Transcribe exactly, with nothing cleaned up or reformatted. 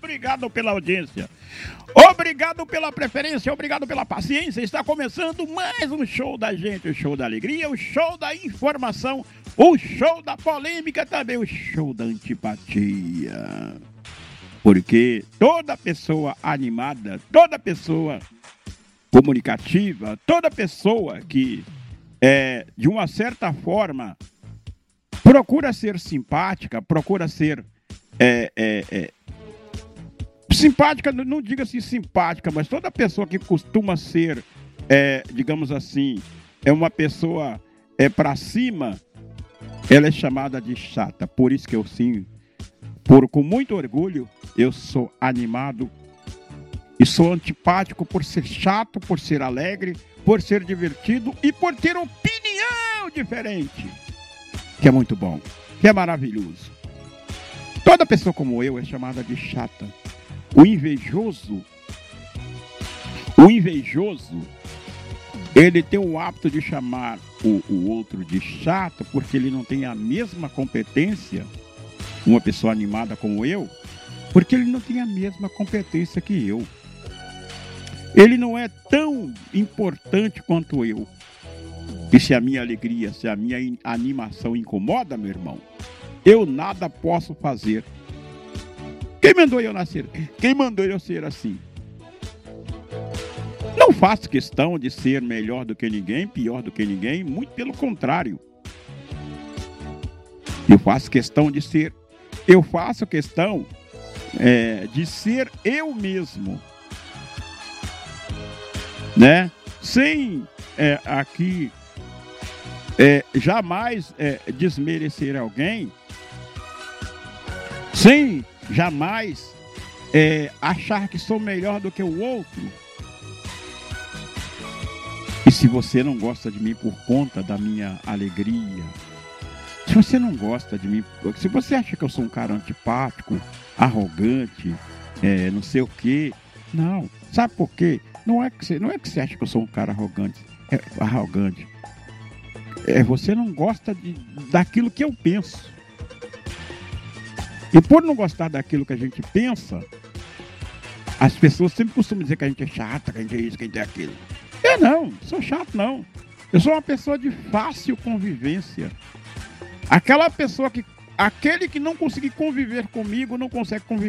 obrigado pela audiência. Obrigado pela preferência, obrigado pela paciência. Está começando mais um show da gente, o show da alegria, o show da informação, o show da polêmica, também o show da antipatia. Porque toda pessoa animada, toda pessoa comunicativa, toda pessoa que, é, de uma certa forma, procura ser simpática, procura ser é, é, é, simpática, não diga assim simpática, mas toda pessoa que costuma ser, é, digamos assim, é uma pessoa é, para cima, ela é chamada de chata. Por isso que eu sim, por, com muito orgulho, eu sou animado e sou antipático por ser chato, por ser alegre, por ser divertido e por ter opinião diferente. Que é muito bom, que é maravilhoso. Toda pessoa como eu é chamada de chata. O invejoso, o invejoso, ele tem o hábito de chamar o, o outro de chato porque ele não tem a mesma competência, uma pessoa animada como eu, porque ele não tem a mesma competência que eu. Ele não é tão importante quanto eu. E se a minha alegria, se a minha animação incomoda, meu irmão, eu nada posso fazer. Quem mandou eu nascer? Quem mandou eu ser assim? Não faço questão de ser melhor do que ninguém, pior do que ninguém, muito pelo contrário. Eu faço questão de ser, eu faço questão é, de ser eu mesmo, né? Sem é, aqui é, jamais é, desmerecer alguém, sem jamais é, achar que sou melhor do que o outro. E se você não gosta de mim por conta da minha alegria, se você não gosta de mim, se você acha que eu sou um cara antipático, arrogante, é, não sei o quê, não. Sabe por quê? Não é que você, não é que você acha que eu sou um cara arrogante, é, arrogante. É, você não gosta de, daquilo que eu penso. E por não gostar daquilo que a gente pensa, as pessoas sempre costumam dizer que a gente é chata, que a gente é isso, que a gente é aquilo. Eu não, sou chato não. Eu sou uma pessoa de fácil convivência. Aquela pessoa que, aquele que não conseguir conviver comigo, não consegue conviver